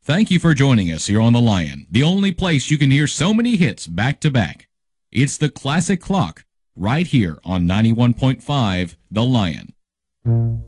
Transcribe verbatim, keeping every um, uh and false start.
Thank you for joining us here on The Lion, the only place you can hear so many hits back to back. It's the Classic Clock, right here on ninety-one point five The Lion.